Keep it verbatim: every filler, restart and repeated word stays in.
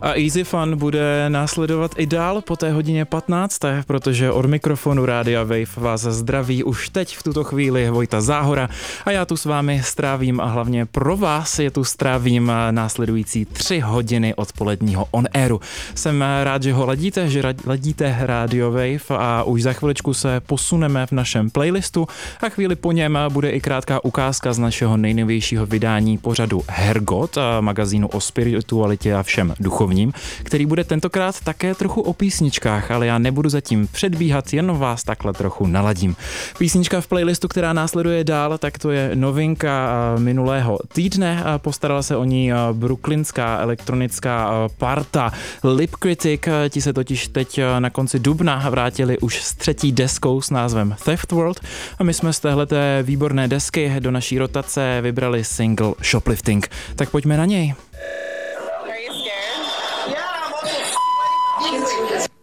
A Easy Fun bude následovat i dál po té hodině patnácté, protože od mikrofonu Rádia Wave vás zdraví už teď v tuto chvíli Vojta Záhora a já tu s vámi strávím a hlavně pro vás je tu strávím následující tři hodiny odpoledního on airu. Jsem rád, že ho ladíte, že ladíte Radio Wave a už za chviličku se posuneme v našem playlistu a chvíli po něm bude i krátká ukázka z našeho nejnovějšího vydání pořadu Hergot, magazínu o spiritualitě a všem duchovním, který bude tentokrát také trochu o písničkách, ale já nebudu zatím předbíhat, jen vás takhle trochu naladím. Písnička v playlistu, která následuje dál, tak to je novinka minulého týdne. Postarala se o ní brooklynská elektronická parta Lip Critic. Ti se totiž teď na konci dubna vrátili už s třetí deskou s názvem Theft World a my jsme z téhleté výborné desky do naší rotace vybrali single Shoplifting. Tak pojďme na něj. Are you scared? Yeah, I'm also